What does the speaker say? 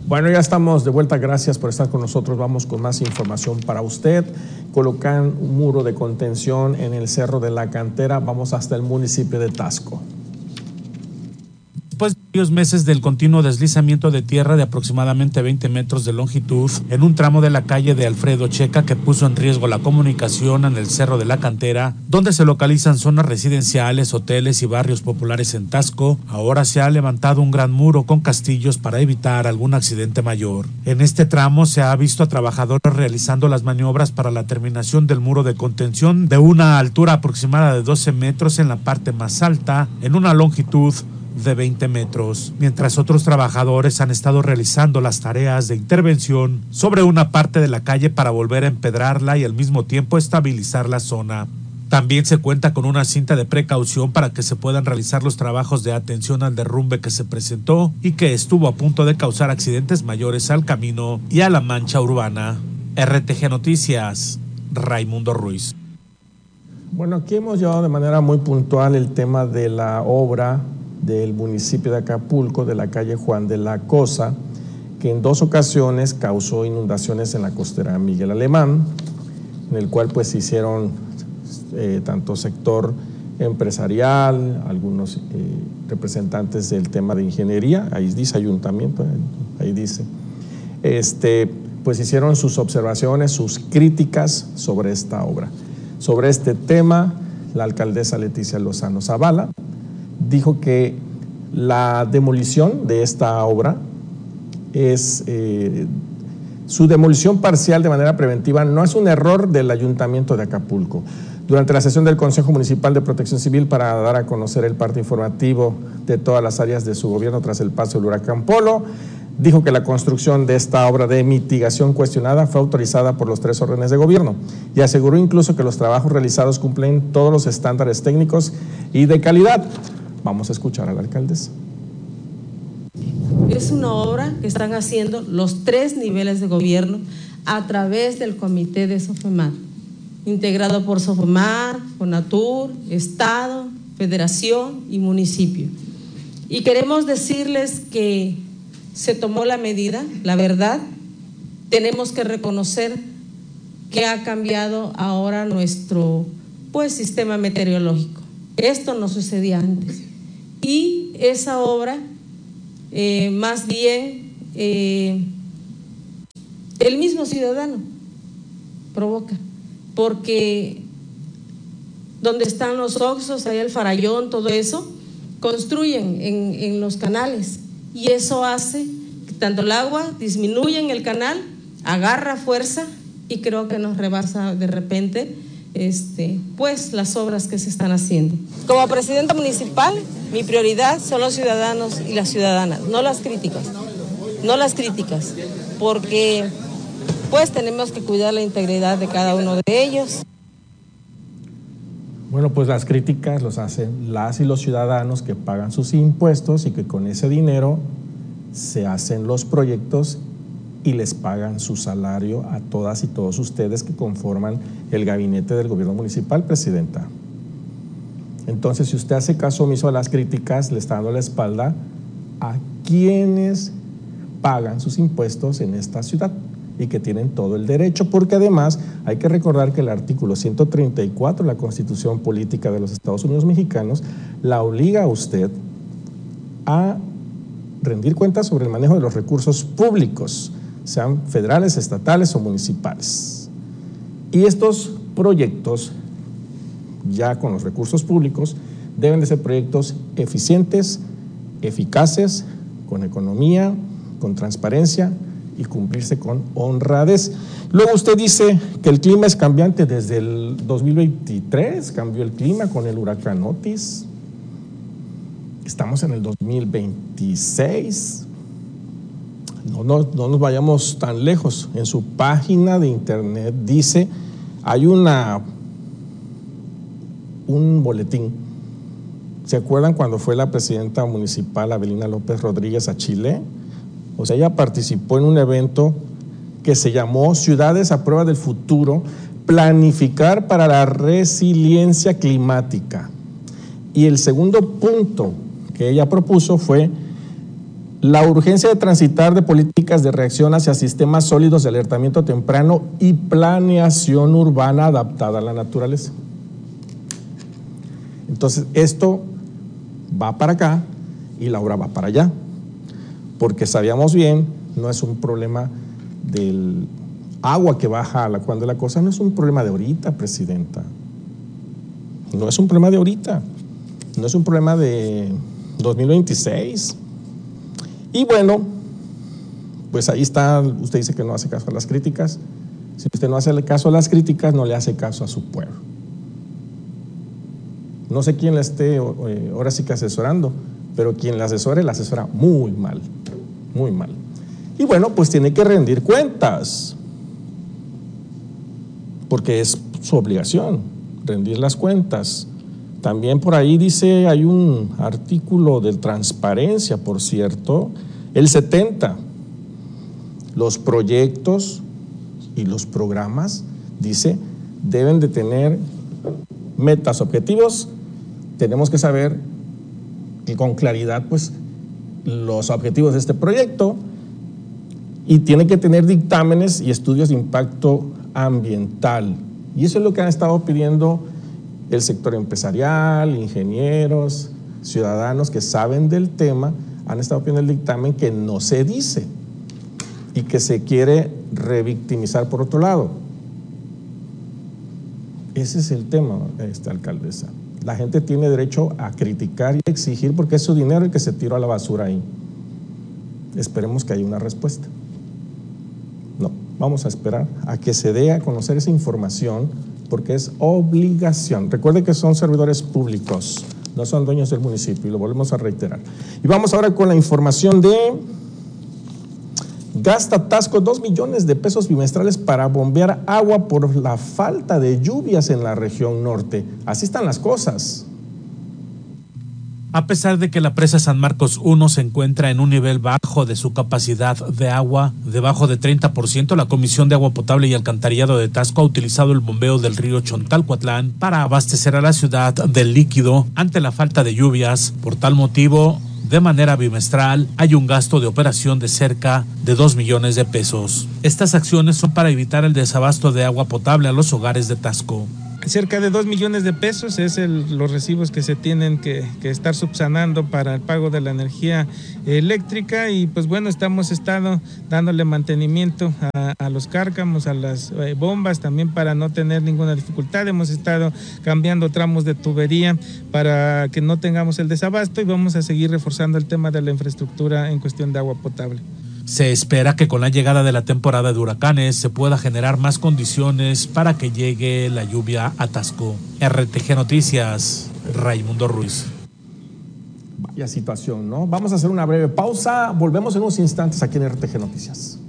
Bueno, ya estamos de vuelta, gracias por estar con nosotros. Vamos con más información para usted. Colocan un muro de contención en el Cerro de la Cantera. Vamos hasta el municipio de Taxco. Después de varios meses del continuo deslizamiento de tierra de aproximadamente 20 metros de longitud en un tramo de la calle de Alfredo Checa que puso en riesgo la comunicación en el Cerro de la Cantera, donde se localizan zonas residenciales, hoteles y barrios populares en Taxco, ahora se ha levantado un gran muro con castillos para evitar algún accidente mayor. En este tramo se ha visto a trabajadores realizando las maniobras para la terminación del muro de contención de una altura aproximada de 12 metros en la parte más alta, en una longitud de 20 metros, mientras otros trabajadores han estado realizando las tareas de intervención sobre una parte de la calle para volver a empedrarla y al mismo tiempo estabilizar la zona. También se cuenta con una cinta de precaución para que se puedan realizar los trabajos de atención al derrumbe que se presentó y que estuvo a punto de causar accidentes mayores al camino y a la mancha urbana. RTG Noticias, Raimundo Ruiz. Bueno, aquí hemos llevado de manera muy puntual el tema de la obra del municipio de Acapulco, de la calle Juan de la Cosa, que en 2 ocasiones causó inundaciones en la costera Miguel Alemán, en el cual pues se hicieron tanto sector empresarial, algunos representantes del tema de ingeniería, ahí dice ayuntamiento, ahí dice, pues hicieron sus observaciones, sus críticas sobre esta obra. Sobre este tema, la alcaldesa Leticia Lozano Zavala dijo que la demolición de esta obra es su demolición parcial de manera preventiva no es un error del Ayuntamiento de Acapulco. Durante la sesión del Consejo Municipal de Protección Civil para dar a conocer el parte informativo de todas las áreas de su gobierno tras el paso del huracán Polo, dijo que la construcción de esta obra de mitigación cuestionada fue autorizada por los 3 órdenes de gobierno y aseguró incluso que los trabajos realizados cumplen todos los estándares técnicos y de calidad. Vamos a escuchar a la alcaldesa. Es una obra que están haciendo los 3 niveles de gobierno a través del comité de Sofemar, integrado por Sofemar, Fonatur, Estado, Federación y municipio. Y queremos decirles que se tomó la medida, la verdad, tenemos que reconocer que ha cambiado ahora nuestro sistema meteorológico. Esto no sucedía antes. Y esa obra, más bien, el mismo ciudadano provoca, porque donde están los oxos, ahí el farallón, todo eso, construyen en los canales y eso hace que tanto el agua disminuye en el canal, agarra fuerza y creo que nos rebasa de repente pues las obras que se están haciendo. Como presidenta municipal, mi prioridad son los ciudadanos y las ciudadanas, no las críticas, porque pues tenemos que cuidar la integridad de cada uno de ellos. Bueno, pues las críticas los hacen las y los ciudadanos que pagan sus impuestos y que con ese dinero se hacen los proyectos y les pagan su salario a todas y todos ustedes que conforman el gabinete del gobierno municipal, presidenta. Entonces, si usted hace caso omiso a las críticas, le está dando la espalda a quienes pagan sus impuestos en esta ciudad y que tienen todo el derecho, porque además hay que recordar que el artículo 134 de la Constitución Política de los Estados Unidos Mexicanos la obliga a usted a rendir cuentas sobre el manejo de los recursos públicos, sean federales, estatales o municipales. Y estos proyectos, ya con los recursos públicos, deben de ser proyectos eficientes, eficaces, con economía, con transparencia y cumplirse con honradez. Luego usted dice que el clima es cambiante desde el 2023, cambió el clima con el huracán Otis. Estamos en el 2026. No nos vayamos tan lejos. En su página de internet dice, hay un boletín. ¿Se acuerdan cuando fue la presidenta municipal Avelina López Rodríguez a Chile? O sea, ella participó en un evento que se llamó Ciudades a Prueba del Futuro, planificar para la resiliencia climática. Y el segundo punto que ella propuso fue La urgencia de transitar de políticas de reacción hacia sistemas sólidos de alertamiento temprano y planeación urbana adaptada a la naturaleza. Entonces, esto va para acá y la obra va para allá, porque sabíamos bien, no es un problema del agua que baja a la cuando la cosa no es un problema de ahorita, presidenta. No es un problema de ahorita, no es un problema de 2026. Y bueno, pues ahí está, usted dice que no hace caso a las críticas. Si usted no hace caso a las críticas, no le hace caso a su pueblo. No sé quién la esté ahora sí que asesorando, pero quien la asesora muy mal, muy mal. Y bueno, pues tiene que rendir cuentas, porque es su obligación, rendir las cuentas. También por ahí dice, hay un artículo de Transparencia, por cierto, el 70, los proyectos y los programas, dice, deben de tener metas, objetivos. Tenemos que saber y con claridad pues los objetivos de este proyecto, y tiene que tener dictámenes y estudios de impacto ambiental. Y eso es lo que han estado pidiendo el sector empresarial, ingenieros, ciudadanos que saben del tema, han estado pidiendo el dictamen que no se dice y que se quiere revictimizar por otro lado. Ese es el tema, alcaldesa. La gente tiene derecho a criticar y exigir porque es su dinero el que se tiró a la basura ahí. Esperemos que haya una respuesta. No, vamos a esperar a que se dé a conocer esa información porque es obligación. Recuerde que son servidores públicos, no son dueños del municipio, y lo volvemos a reiterar. Y vamos ahora con la información de gasta Tasco 2 millones de pesos bimestrales para bombear agua por la falta de lluvias en la región norte. Así están las cosas. A pesar de que la presa San Marcos 1 se encuentra en un nivel bajo de su capacidad de agua, debajo de 30%, la Comisión de Agua Potable y Alcantarillado de Tasco ha utilizado el bombeo del río Chontalcoatlán para abastecer a la ciudad del líquido ante la falta de lluvias. Por tal motivo, de manera bimestral, hay un gasto de operación de cerca de 2 millones de pesos. Estas acciones son para evitar el desabasto de agua potable a los hogares de Tasco. Cerca de 2 millones de pesos es los recibos que se tienen que estar subsanando para el pago de la energía eléctrica, y pues bueno, hemos estado dándole mantenimiento a los cárcamos, a las bombas también para no tener ninguna dificultad. Hemos estado cambiando tramos de tubería para que no tengamos el desabasto, y vamos a seguir reforzando el tema de la infraestructura en cuestión de agua potable. Se espera que con la llegada de la temporada de huracanes se pueda generar más condiciones para que llegue la lluvia a Tasco. RTG Noticias, Raimundo Ruiz. Vaya situación, ¿no? Vamos a hacer una breve pausa, volvemos en unos instantes aquí en RTG Noticias.